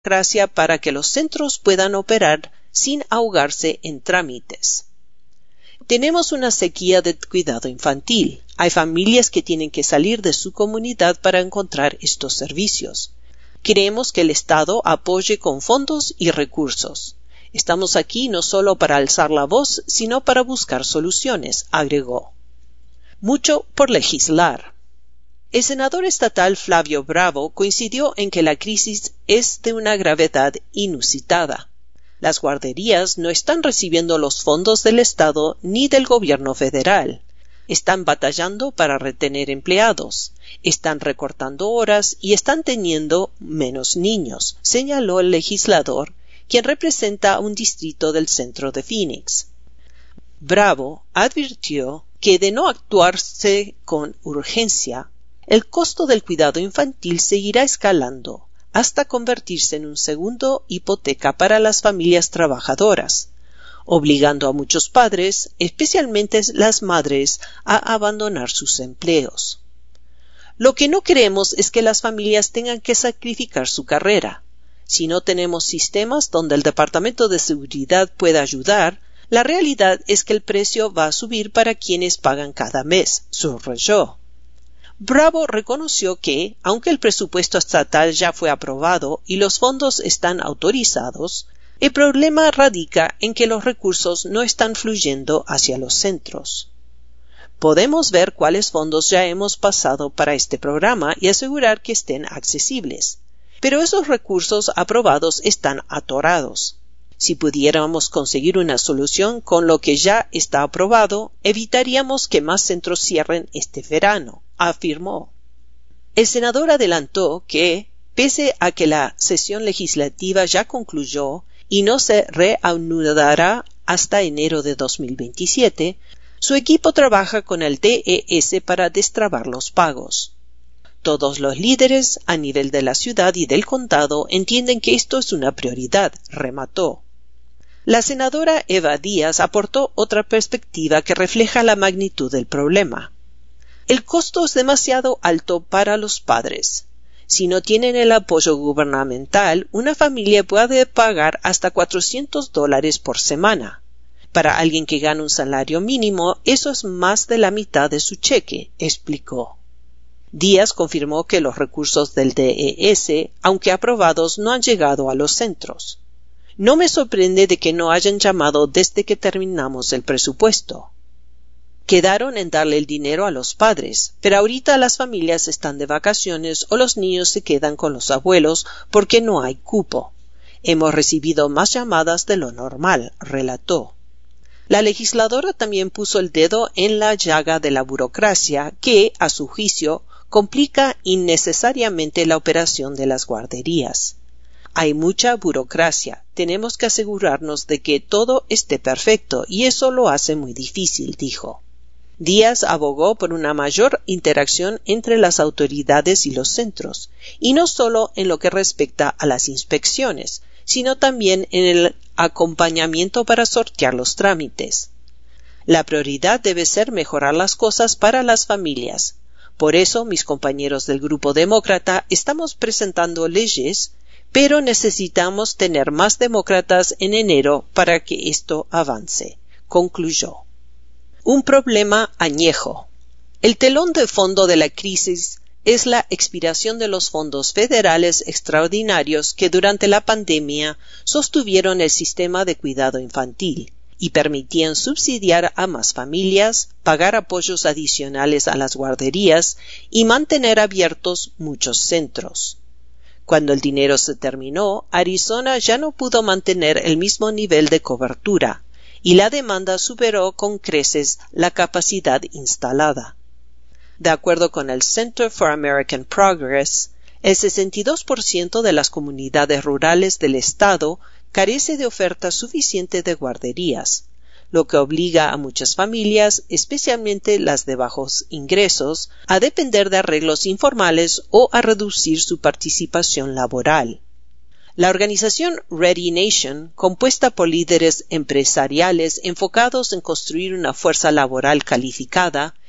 burocracia para que los centros puedan operar sin ahogarse en trámites. Tenemos una sequía de cuidado infantil. Hay familias que tienen que salir de su comunidad para encontrar estos servicios. Queremos que el Estado apoye con fondos y recursos. Estamos aquí no solo para alzar la voz, sino para buscar soluciones, agregó. Mucho por legislar. El senador estatal Flavio Bravo coincidió en que la crisis es de una gravedad inusitada. Las guarderías no están recibiendo los fondos del Estado ni del gobierno federal. Están batallando para retener empleados, están recortando horas y están teniendo menos niños, señaló el legislador, quien representa un distrito del centro de Phoenix. Bravo advirtió que de no actuarse con urgencia, el costo del cuidado infantil seguirá escalando hasta convertirse en un segundo hipoteca para las familias trabajadoras, obligando a muchos padres, especialmente las madres, a abandonar sus empleos. Lo que no queremos es que las familias tengan que sacrificar su carrera. Si no tenemos sistemas donde el Departamento de Seguridad pueda ayudar, la realidad es que el precio va a subir para quienes pagan cada mes, subrayó. Bravo reconoció que, aunque el presupuesto estatal ya fue aprobado y los fondos están autorizados, el problema radica en que los recursos no están fluyendo hacia los centros. Podemos ver cuáles fondos ya hemos pasado para este programa y asegurar que estén accesibles, pero esos recursos aprobados están atorados. Si pudiéramos conseguir una solución con lo que ya está aprobado, evitaríamos que más centros cierren este verano, afirmó. El senador adelantó que, pese a que la sesión legislativa ya concluyó y no se reanudará hasta enero de 2027, su equipo trabaja con el DES para destrabar los pagos. Todos los líderes a nivel de la ciudad y del condado entienden que esto es una prioridad, remató. La senadora Eva Díaz aportó otra perspectiva que refleja la magnitud del problema. El costo es demasiado alto para los padres. Si no tienen el apoyo gubernamental, una familia puede pagar hasta $400 por semana. Para alguien que gana un salario mínimo, eso es más de la mitad de su cheque, explicó. Díaz confirmó que los recursos del DES, aunque aprobados, no han llegado a los centros. No me sorprende de que no hayan llamado desde que terminamos el presupuesto. Quedaron en darle el dinero a los padres, pero ahorita las familias están de vacaciones o los niños se quedan con los abuelos porque no hay cupo. Hemos recibido más llamadas de lo normal, relató. La legisladora también puso el dedo en la llaga de la burocracia que, a su juicio, complica innecesariamente la operación de las guarderías. Hay mucha burocracia, tenemos que asegurarnos de que todo esté perfecto y eso lo hace muy difícil, dijo. Díaz abogó por una mayor interacción entre las autoridades y los centros, y no solo en lo que respecta a las inspecciones, sino también en el acompañamiento para sortear los trámites. La prioridad debe ser mejorar las cosas para las familias. Por eso, mis compañeros del Grupo Demócrata estamos presentando leyes, pero necesitamos tener más demócratas en enero para que esto avance, concluyó. Un problema añejo. El telón de fondo de la crisis es la expiración de los fondos federales extraordinarios que durante la pandemia sostuvieron el sistema de cuidado infantil y permitían subsidiar a más familias, pagar apoyos adicionales a las guarderías y mantener abiertos muchos centros. Cuando el dinero se terminó, Arizona ya no pudo mantener el mismo nivel de cobertura, y la demanda superó con creces la capacidad instalada. De acuerdo con el Center for American Progress, el 62% de las comunidades rurales del estado carece de oferta suficiente de guarderías, lo que obliga a muchas familias, especialmente las de bajos ingresos, a depender de arreglos informales o a reducir su participación laboral. La organización Ready Nation, compuesta por líderes empresariales enfocados en construir una fuerza laboral calificada,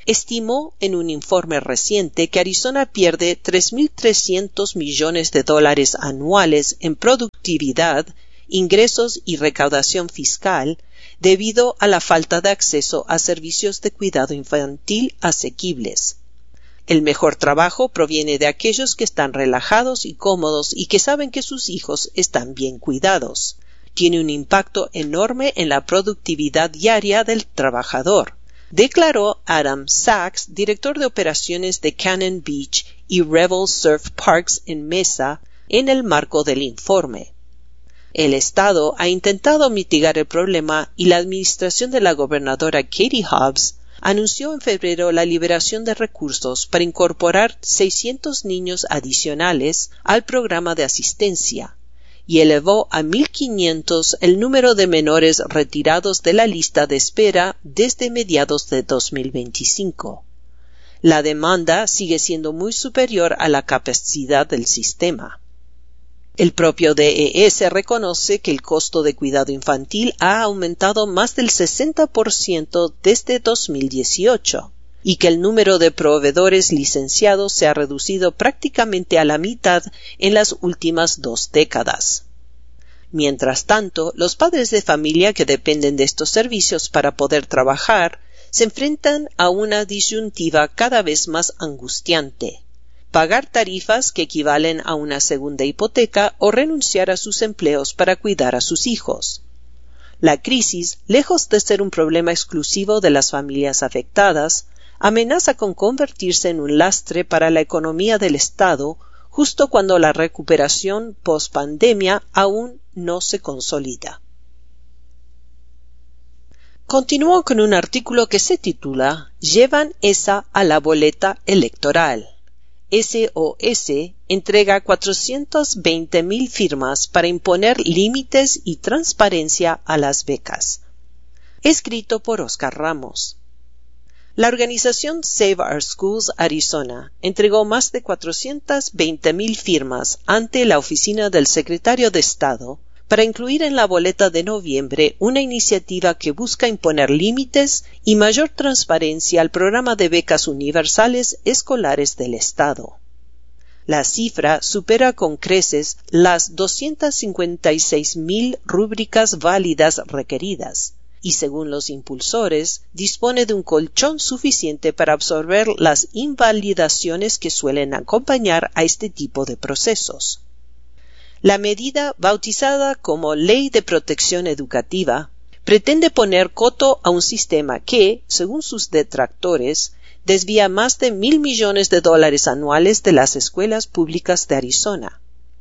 estimó en un informe reciente que Arizona pierde $3.300 millones anuales en productividad, ingresos y recaudación fiscal debido a la falta de acceso a servicios de cuidado infantil asequibles. El mejor trabajo proviene de aquellos que están relajados y cómodos y que saben que sus hijos están bien cuidados. Tiene un impacto enorme en la productividad diaria del trabajador, declaró Adam Sachs, director de operaciones de Cannon Beach y Revel Surf Parks en Mesa, en el marco del informe. El Estado ha intentado mitigar el problema y la administración de la gobernadora Katie Hobbs anunció en febrero la liberación de recursos para incorporar 600 niños adicionales al programa de asistencia y elevó a 1.500 el número de menores retirados de la lista de espera desde mediados de 2025. La demanda sigue siendo muy superior a la capacidad del sistema. El propio DES reconoce que el costo de cuidado infantil ha aumentado más del 60% desde 2018 y que el número de proveedores licenciados se ha reducido prácticamente a la mitad en las últimas 2 décadas. Mientras tanto, los padres de familia que dependen de estos servicios para poder trabajar se enfrentan a una disyuntiva cada vez más angustiante: pagar tarifas que equivalen a una segunda hipoteca o renunciar a sus empleos para cuidar a sus hijos. La crisis, lejos de ser un problema exclusivo de las familias afectadas, amenaza con convertirse en un lastre para la economía del Estado justo cuando la recuperación post-pandemia aún no se consolida. Continúo con un artículo que se titula «Llevan esa a la boleta electoral». SOS entrega 420,000 firmas para imponer límites y transparencia a las becas. Escrito por Oscar Ramos. La organización Save Our Schools Arizona entregó más de 420,000 firmas ante la oficina del secretario de Estado para incluir en la boleta de noviembre una iniciativa que busca imponer límites y mayor transparencia al programa de becas universales escolares del Estado. La cifra supera con creces las 256,000 rúbricas válidas requeridas y, según los impulsores, dispone de un colchón suficiente para absorber las invalidaciones que suelen acompañar a este tipo de procesos. La medida, bautizada como Ley de Protección Educativa, pretende poner coto a un sistema que, según sus detractores, desvía más de $1,000 millones anuales de las escuelas públicas de Arizona.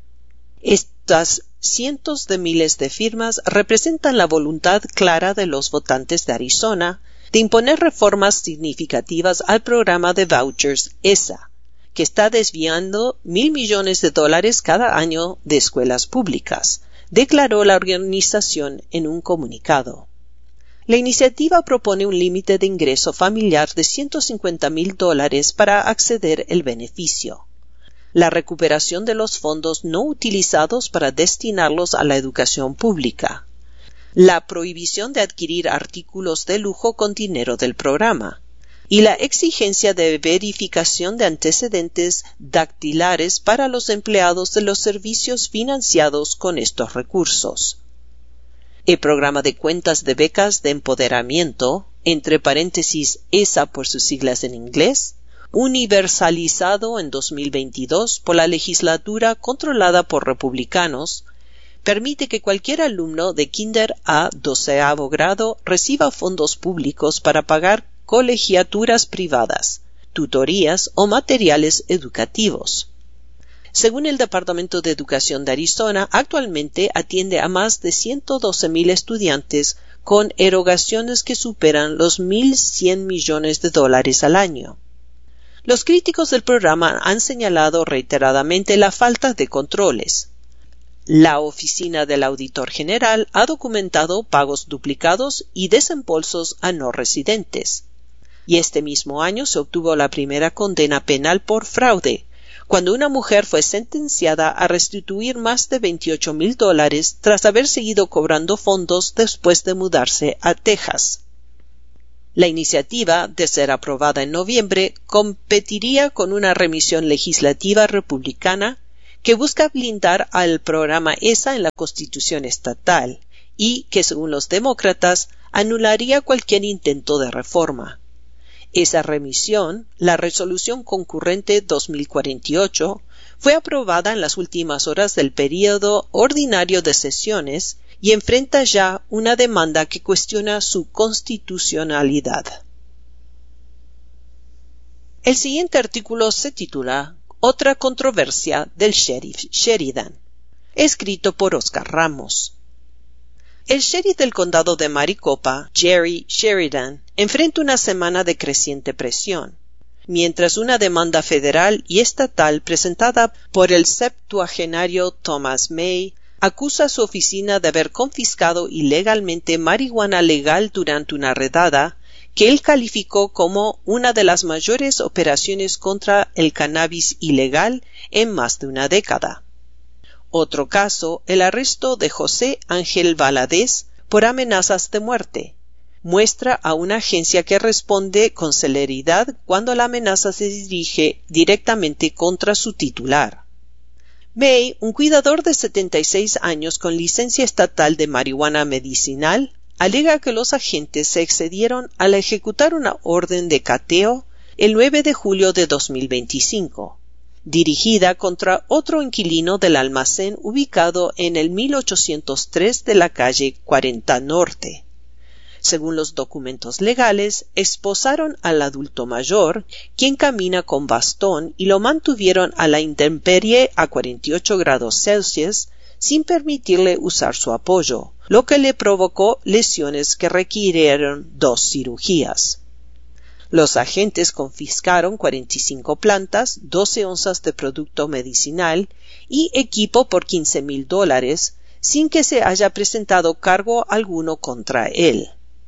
Estas cientos de miles de firmas representan la voluntad clara de los votantes de Arizona de imponer reformas significativas al programa de vouchers ESA, que está desviando $1,000 millones cada año de escuelas públicas, declaró la organización en un comunicado. La iniciativa propone un límite de ingreso familiar de $150,000 para acceder al beneficio, la recuperación de los fondos no utilizados para destinarlos a la educación pública, la prohibición de adquirir artículos de lujo con dinero del programa, y la exigencia de verificación de antecedentes dactilares para los empleados de los servicios financiados con estos recursos. El programa de cuentas de becas de empoderamiento, entre paréntesis ESA por sus siglas en inglés, universalizado en 2022 por la legislatura controlada por republicanos, permite que cualquier alumno de kinder a 12º grado reciba fondos públicos para pagar colegiaturas privadas, tutorías o materiales educativos. Según el Departamento de Educación de Arizona, actualmente atiende a más de 112,000 estudiantes con erogaciones que superan los $1,100 millones al año. Los críticos del programa han señalado reiteradamente la falta de controles. La Oficina del Auditor General ha documentado pagos duplicados y desembolsos a no residentes. Y este mismo año se obtuvo la primera condena penal por fraude, cuando una mujer fue sentenciada a restituir más de $28,000 tras haber seguido cobrando fondos después de mudarse a Texas. La iniciativa, de ser aprobada en noviembre, competiría con una remisión legislativa republicana que busca blindar al programa ESA en la Constitución estatal y que, según los demócratas, anularía cualquier intento de reforma. Esa remisión, la Resolución Concurrente 2048, fue aprobada en las últimas horas del período ordinario de sesiones y enfrenta ya una demanda que cuestiona su constitucionalidad. El siguiente artículo se titula Otra controversia del sheriff Sheridan, escrito por Oscar Ramos. El sheriff del condado de Maricopa, Jerry Sheridan, enfrenta una semana de creciente presión, mientras una demanda federal y estatal presentada por el septuagenario Thomas May acusa a su oficina de haber confiscado ilegalmente marihuana legal durante una redada que él calificó como una de las mayores operaciones contra el cannabis ilegal en más de una década. Otro caso, el arresto de José Ángel Valadez por amenazas de muerte, muestra a una agencia que responde con celeridad cuando la amenaza se dirige directamente contra su titular. May, un cuidador de 76 años con licencia estatal de marihuana medicinal, alega que los agentes se excedieron al ejecutar una orden de cateo el 9 de julio de 2025, dirigida contra otro inquilino del almacén ubicado en el 1803 de la calle 40 Norte. Según los documentos legales, esposaron al adulto mayor, quien camina con bastón, y lo mantuvieron a la intemperie a 48 grados Celsius sin permitirle usar su apoyo, lo que le provocó lesiones que requirieron 2 cirugías. Los agentes confiscaron 45 plantas, 12 onzas de producto medicinal y equipo por $15,000, sin que se haya presentado cargo alguno contra él.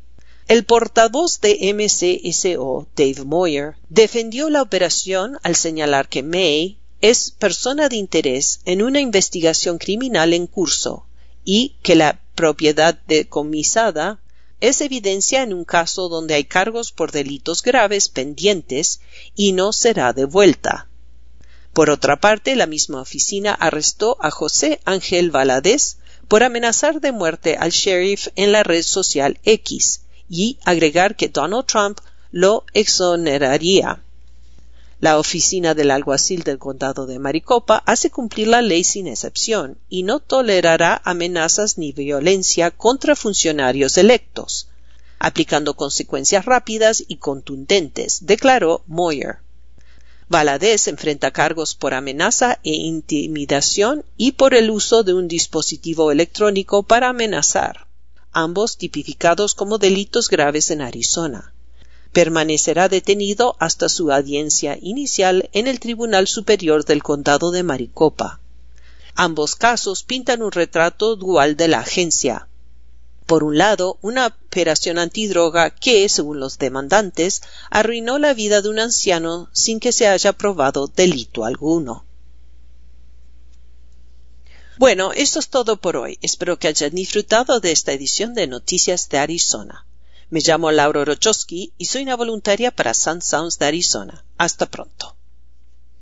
El portavoz de MCSO, Dave Moyer, defendió la operación al señalar que May es persona de interés en una investigación criminal en curso y que la propiedad decomisada es evidencia en un caso donde hay cargos por delitos graves pendientes y no será devuelta. Por otra parte, la misma oficina arrestó a José Ángel Valadez por amenazar de muerte al sheriff en la red social X y agregar que Donald Trump lo exoneraría. La oficina del alguacil del condado de Maricopa hace cumplir la ley sin excepción y no tolerará amenazas ni violencia contra funcionarios electos, aplicando consecuencias rápidas y contundentes, declaró Moyer. Valadez enfrenta cargos por amenaza e intimidación y por el uso de un dispositivo electrónico para amenazar, ambos tipificados como delitos graves en Arizona. Permanecerá detenido hasta su audiencia inicial en el Tribunal Superior del Condado de Maricopa. Ambos casos pintan un retrato dual de la agencia. Por un lado, una operación antidroga que, según los demandantes, arruinó la vida de un anciano sin que se haya probado delito alguno. Bueno, esto es todo por hoy. Espero que hayan disfrutado de esta edición de Noticias de Arizona. Me llamo Laura Rochowski y soy una voluntaria para Sun Sounds de Arizona. Hasta pronto.